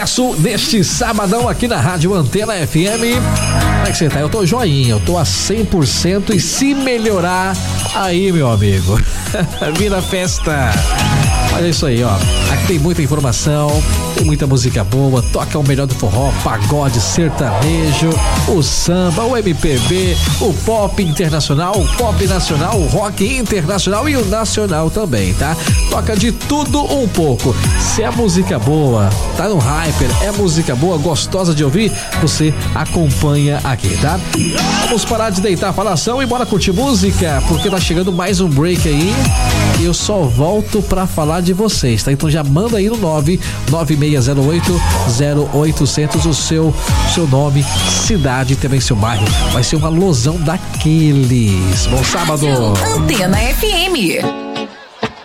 Neste sabadão aqui na Rádio Antena FM. Como é que você tá? Eu tô joinha, eu tô a 100% e se melhorar, aí meu amigo, vira festa. Olha isso aí, ó. Aqui tem muita informação, tem muita música boa, toca o melhor do forró, pagode, sertanejo, o samba, o MPB, o pop internacional, o pop nacional, o rock internacional e o nacional também, tá? Toca de tudo um pouco. Se é música boa, tá no Hyper, é música boa, gostosa de ouvir, você acompanha aqui, tá? Vamos parar de deitar a falação e bora curtir música, porque tá chegando mais um break aí e eu só volto pra falar de vocês, tá? Então já manda aí no 99608-0800 o seu nome, cidade e também seu bairro. Vai ser uma losão daqueles. Bom sábado. Antena FM.